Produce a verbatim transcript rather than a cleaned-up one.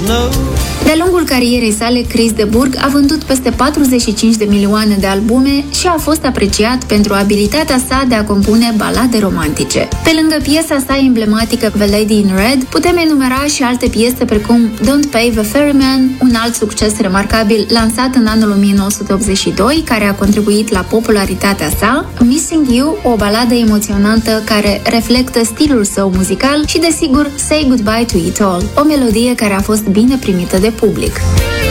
De-a lungul carierei sale, Chris de Burgh a vândut peste patruzeci și cinci de milioane de albume și a fost apreciat pentru abilitatea sa de a compune balade romantice. Pe lângă piesa sa emblematică The Lady in Red, putem enumera și alte piese precum Don't Pay the Ferryman, un alt succes remarcabil lansat în anul o mie nouă sute optzeci și doi, care a contribuit la popularitatea sa, Missing You, o baladă emoționantă care reflectă stilul său muzical și, desigur, Say Goodbye to It All, o melodie care a fost bine primită de public.